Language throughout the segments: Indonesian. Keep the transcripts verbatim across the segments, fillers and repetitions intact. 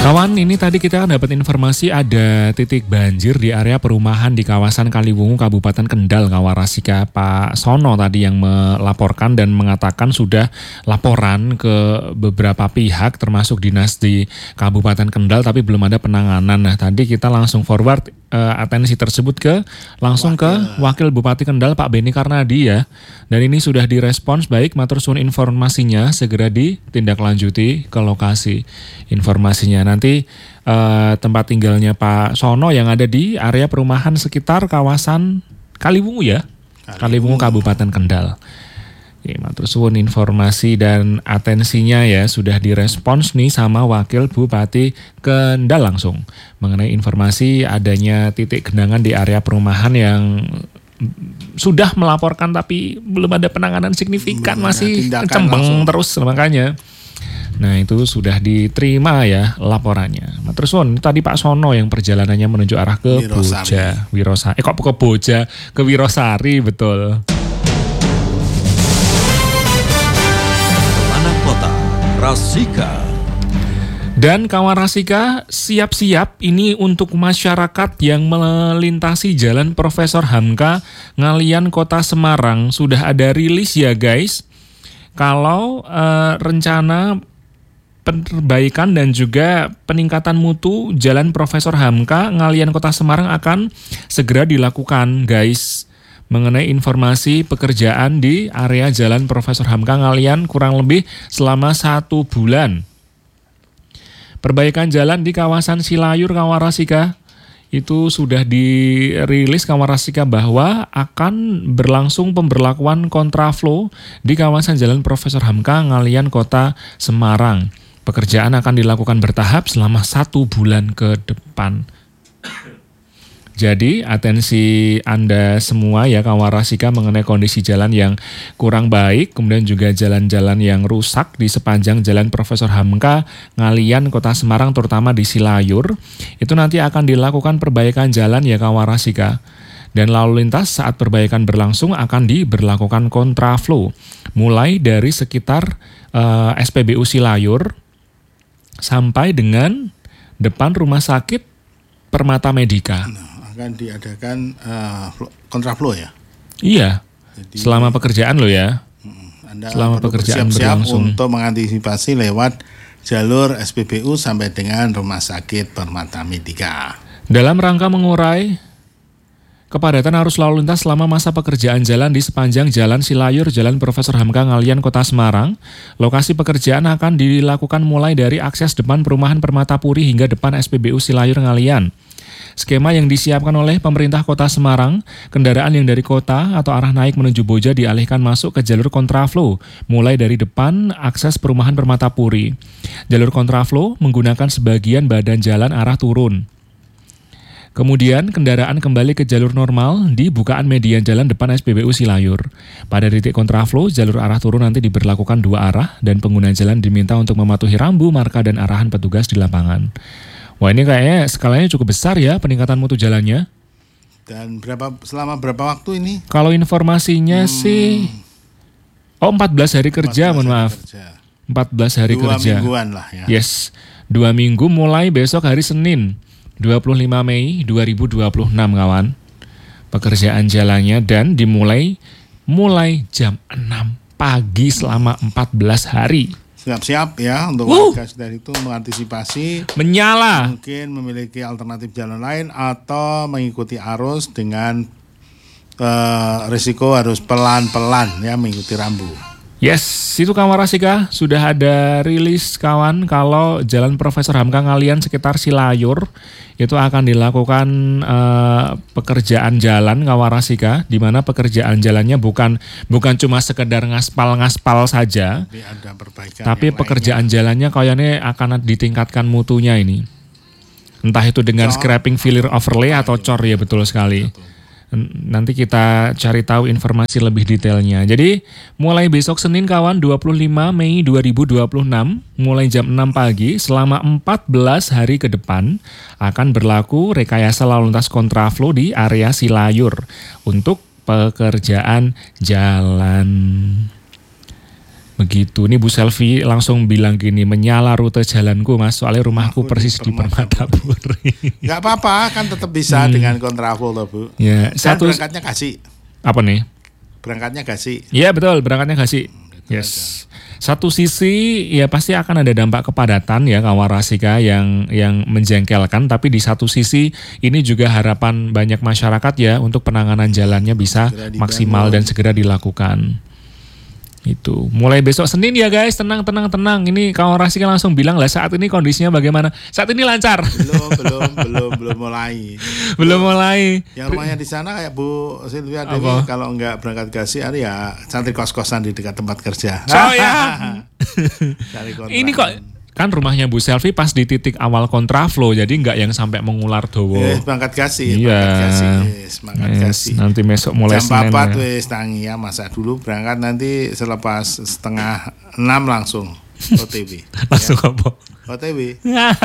Kawan, ini tadi kita dapat informasi ada titik banjir di area perumahan di kawasan Kaliwungu, Kabupaten Kendal, Kawarasika. Pak Sono tadi yang melaporkan dan mengatakan sudah laporan ke beberapa pihak termasuk dinas di Kabupaten Kendal tapi belum ada penanganan. Nah, tadi kita langsung forward uh, atensi tersebut ke langsung Wakil. ke Wakil Bupati Kendal Pak Beni Karnadi ya. Dan ini sudah direspons baik, matur suwun informasinya, segera ditindaklanjuti ke lokasi informasinya. Nanti uh, tempat tinggalnya Pak Sono yang ada di area perumahan sekitar kawasan Kaliwungu ya, Kaliwungu, Kaliwungu Kabupaten Kendal. Oke, matur suwun informasi dan atensinya ya, sudah direspons nih sama Wakil Bupati Kendal langsung mengenai informasi adanya titik genangan di area perumahan yang sudah melaporkan tapi belum ada penanganan signifikan, belum masih kecembeng terus makanya. Nah, itu sudah diterima ya laporannya. Matur suwun, tadi Pak Sono yang perjalanannya menuju arah ke Wirosari. Boja, Wirosari. Eh kok ke Boja, ke Wirosari, betul. Anak Kota Rasika. Dan kawan Rasika, siap-siap ini untuk masyarakat yang melintasi Jalan Profesor Hamka Ngalian Kota Semarang. Sudah ada rilis ya guys. Kalau eh, rencana perbaikan dan juga peningkatan mutu Jalan Profesor Hamka Ngalian Kota Semarang akan segera dilakukan guys. Mengenai informasi pekerjaan di area Jalan Profesor Hamka Ngalian kurang lebih selama satu bulan. Perbaikan jalan di kawasan Silayur Kawarasika itu sudah dirilis Kawarasika bahwa akan berlangsung pemberlakuan kontraflow di kawasan Jalan Profesor Hamka Ngalian Kota Semarang. Pekerjaan akan dilakukan bertahap selama satu bulan ke depan. Jadi atensi Anda semua ya Kawarasika mengenai kondisi jalan yang kurang baik, kemudian juga jalan-jalan yang rusak di sepanjang Jalan Profesor Hamka Ngalian Kota Semarang terutama di Silayur, itu nanti akan dilakukan perbaikan jalan ya Kawarasika. Dan lalu lintas saat perbaikan berlangsung akan diberlakukan kontraflow mulai dari sekitar uh, S P B U Silayur sampai dengan depan Rumah Sakit Permata Medika. Akan diadakan uh, kontraflow ya? Iya, jadi, selama pekerjaan lo ya. Anda selama pekerjaan siap-siap berlangsung. Untuk mengantisipasi lewat jalur S P B U sampai dengan Rumah Sakit Permata Medika. Dalam rangka mengurai kepadatan arus lalu lintas selama masa pekerjaan jalan di sepanjang Jalan Silayur, Jalan Profesor Hamka Ngalian Kota Semarang, lokasi pekerjaan akan dilakukan mulai dari akses depan perumahan Permatapuri hingga depan S P B U Silayur Ngalian. Skema yang disiapkan oleh pemerintah Kota Semarang, kendaraan yang dari kota atau arah naik menuju Boja dialihkan masuk ke jalur kontraflow, mulai dari depan akses perumahan Permatapuri. Jalur kontraflow menggunakan sebagian badan jalan arah turun. Kemudian kendaraan kembali ke jalur normal di bukaan median jalan depan S P B U Silayur. Pada titik kontraflow, jalur arah turun nanti diberlakukan dua arah dan pengguna jalan diminta untuk mematuhi rambu, marka, dan arahan petugas di lapangan. Wah, ini kayaknya skalanya cukup besar ya peningkatan mutu jalannya. Dan berapa selama berapa waktu ini? Kalau informasinya hmm. sih oh empat belas hari kerja, mohon maaf. Kerja. empat belas hari dua kerja. Dua mingguan lah ya. Yes. Dua minggu mulai besok hari Senin, dua puluh lima Mei dua ribu dua puluh enam kawan. Pekerjaan jalannya dan dimulai mulai jam enam pagi selama empat belas hari. Siap-siap ya untuk uh. warga sekitar itu mengantisipasi menyala. Mungkin memiliki alternatif jalan lain atau mengikuti arus dengan uh, risiko harus pelan-pelan ya mengikuti rambu. Yes, itu Kawarasika sudah ada rilis kawan kalau Jalan Profesor Hamka Ngalian sekitar Silayur itu akan dilakukan uh, pekerjaan jalan Kawarasika, di mana pekerjaan jalannya bukan bukan cuma sekedar ngaspal-ngaspal saja, tapi, ada perbaikan tapi pekerjaan lainnya. Jalannya kayaknya akan ditingkatkan mutunya ini. Entah itu dengan cor, scraping filler overlay atau cor ya betul sekali. Betul. Nanti kita cari tahu informasi lebih detailnya. Jadi mulai besok Senin kawan dua puluh lima Mei dua ribu dua puluh enam mulai jam enam pagi selama empat belas hari ke depan akan berlaku rekayasa lalu lintas kontraflow di area Silayur untuk pekerjaan jalan. Begitu. Ini Bu Selvi langsung bilang gini, menyala rute jalanku Mas, soalnya rumahku Aku persis di Permata Puri. Nggak apa-apa, kan tetap bisa Hmm. dengan kontraflow toh Bu. Ya, Dan satu berangkatnya kasih. apa nih? Berangkatnya kasih. Iya betul, berangkatnya kasih. Yes. Satu sisi ya pasti akan ada dampak kepadatan ya Kawarasika yang yang menjengkelkan, tapi di satu sisi ini juga harapan banyak masyarakat ya untuk penanganan jalannya bisa Segera dibangun. maksimal dan segera dilakukan. Itu mulai besok Senin ya guys, tenang tenang tenang. Ini Kawarasika langsung bilang lah saat ini kondisinya bagaimana? Saat ini lancar. Belum, belum, belum, belum mulai. Belum mulai. Yang rumahnya di sana kayak Bu Sylvia Dewi, Apa? kalau nggak berangkat kasih hari ya santri kos-kosan di dekat tempat kerja. Oh ya. Cari kontrakan. Ini kok kan rumahnya Bu Selvi pas di titik awal kontraflow, jadi nggak yang sampai mengular dowo. Eh, berangkat kasih, Iya. berangkat kasih, yes, berangkat Yes, kasih. nanti besok mulai Jam Senin empat ya. wes tangi ya, masa dulu berangkat nanti selepas setengah enam langsung O T W. Langsung apa? O T W.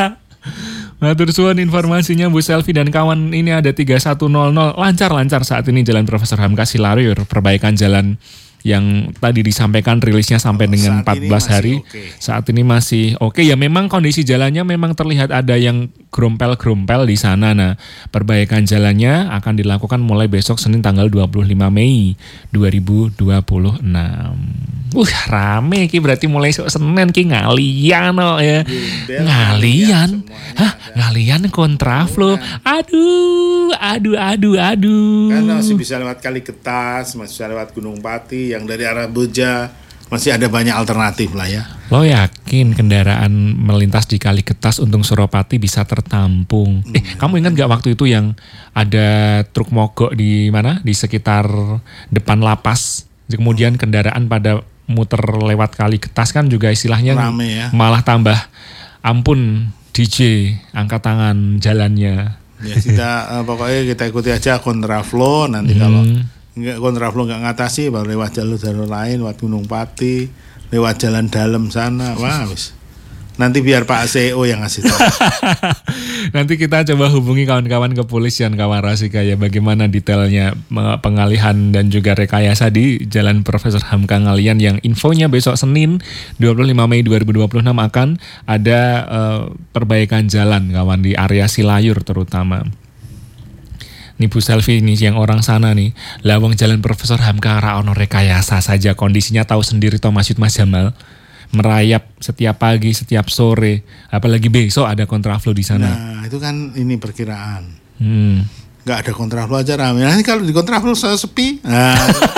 Matur suwun informasinya Bu Selvi dan kawan, ini ada tiga satu nol nol lancar-lancar saat ini Jalan Profesor Hamka Silayur, perbaikan jalan yang tadi disampaikan rilisnya sampai Oh, dengan saat empat belas ini masih hari. oke. Saat ini masih oke ya, memang kondisi jalannya memang terlihat ada yang grompel-grompel di sana. Nah, perbaikan jalannya akan dilakukan mulai besok Senin tanggal dua puluh lima Mei dua ribu dua puluh enam. Uh, rame ki berarti mulai esok Senin ki ngalian oh ya. Gembel, Ngalian. semuanya Hah, ada. ngalian kontraflow. Aduh, aduh, aduh, aduh. Kan masih bisa lewat Kaligetas, masih bisa lewat Gunung Pati, yang dari arah Boja masih ada banyak alternatif lah ya. Lo yakin kendaraan melintas di Kaligetas Untung Suropati bisa tertampung? Eh, kamu ingat gak waktu itu yang ada truk mogok di mana? Di sekitar depan lapas. Kemudian kendaraan pada muter lewat Kaligetas kan juga istilahnya Rame ya. malah tambah ampun D J angkat tangan jalannya. Ya kita eh, pokoknya kita ikuti aja kontraflow, nanti Hmm. kalau nggak kontraflow nggak ngatasi baru lewat jalur-jalur lain, lewat Gunung Pati, lewat jalan dalam sana. Wah, wis. Nanti biar Pak C E O yang ngasih tahu. Nanti kita coba hubungi kawan-kawan kepolisian Kawarasika ya, bagaimana detailnya me- pengalihan dan juga rekayasa di Jalan Profesor Hamka Ngalian yang infonya besok Senin dua puluh lima Mei dua ribu dua puluh enam akan ada eh, perbaikan jalan kawan di area Silayur terutama. Nih Bu Selvi ini yang orang sana nih, lawang Jalan Profesor Hamka ra ono rekayasa saja, kondisinya tahu sendiri toh Mas Yud Mas Jamal. Merayap setiap pagi, setiap sore, apalagi besok ada kontraflow di sana. Nah, itu kan ini perkiraan. Hmm. Nggak ada kontraflow aja rame. Nanti kalau di kontraflow saya sepi. Nah,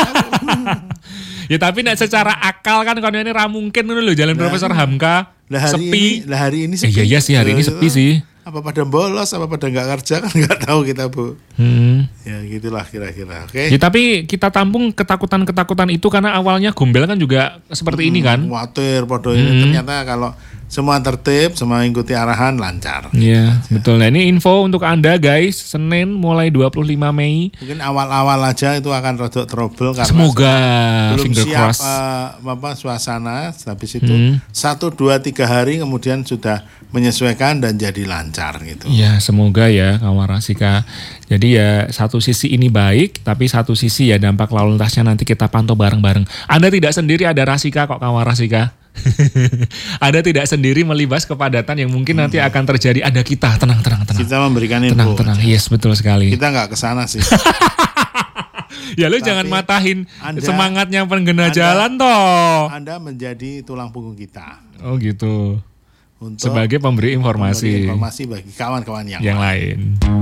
Ya tapi nek secara akal kan kalau ini ra mungkin ngono lho Jalan Nah, Profesor Hamka lah hari sepi. ini, lah hari ini Eh, sepi. iya iya sih hari ini Eh, sepi sih. Apa pada bolos, apa pada nggak kerja kan nggak tahu kita Bu. Hmm. Ya gitulah kira-kira. Oke. Ya tapi kita tampung ketakutan-ketakutan itu karena awalnya Gombel kan juga seperti ini kan. Khawatir podo ini Hmm. ternyata kalau semua tertib, semua ikuti arahan lancar. Iya, betul. Nah, ini info untuk Anda guys, Senin mulai dua puluh lima Mei. Mungkin awal-awal aja itu akan rodok trouble karena Semoga belum finger siap cross. eh, apa suasana. Habis itu Hmm. satu dua tiga hari kemudian sudah menyesuaikan dan jadi lancar gitu. Ya, semoga ya Kawarasika. Jadi ya satu sisi ini baik, tapi satu sisi ya dampak lalu lintasnya nanti kita pantau bareng-bareng. Anda tidak sendiri, ada Rasika kok Kawarasika. Anda tidak sendiri melibas kepadatan yang mungkin nanti akan terjadi. Ada kita, tenang, tenang, tenang. Kita memberikan info. Tenang, tenang. aja. Yes, betul sekali. Kita nggak ke sana sih. Ya lu Tapi jangan matahin Anda- semangatnya pengguna Anda- jalan toh. Anda menjadi tulang punggung kita Oh gitu. untuk Sebagai pemberi memberi informasi informasi bagi kawan-kawan yang yang lain.